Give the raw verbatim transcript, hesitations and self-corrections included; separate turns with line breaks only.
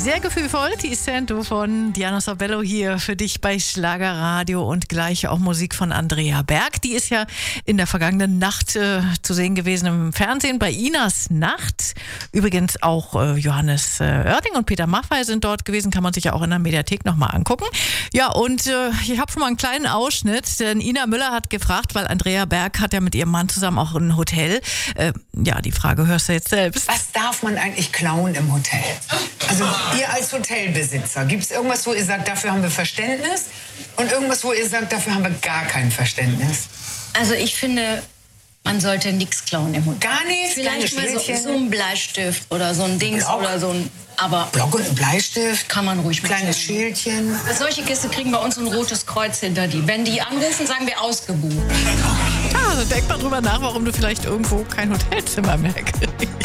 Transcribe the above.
Sehr gefühlvoll, die Sento von Diana Sabello hier für dich bei Schlagerradio und gleich auch Musik von Andrea Berg. Die ist ja in der vergangenen Nacht äh, zu sehen gewesen im Fernsehen bei Inas Nacht. Übrigens auch äh, Johannes äh, Oerding und Peter Maffay sind dort gewesen, kann man sich ja auch in der Mediathek nochmal angucken. Ja, und äh, ich habe schon mal einen kleinen Ausschnitt, denn Ina Müller hat gefragt, weil Andrea Berg hat ja mit ihrem Mann zusammen auch ein Hotel. Äh, ja, die Frage hörst du jetzt selbst.
Was darf man eigentlich klauen im Hotel? Also ihr als Hotelbesitzer, gibt es irgendwas, wo ihr sagt, dafür haben wir Verständnis? Und irgendwas, wo ihr sagt, dafür haben wir gar kein Verständnis?
Also ich finde, man sollte nichts klauen im Hotel.
Gar nichts?
Vielleicht mal so, so ein Bleistift oder so ein Dings
Block.
oder so ein... Aber
Block und ein Bleistift?
Kann man ruhig machen.
Kleines Schildchen?
Solche Gäste kriegen bei uns ein rotes Kreuz hinter die. Wenn die anrufen, sagen wir ausgebucht.
Ah, also denk mal drüber nach, warum du vielleicht irgendwo kein Hotelzimmer mehr kriegst.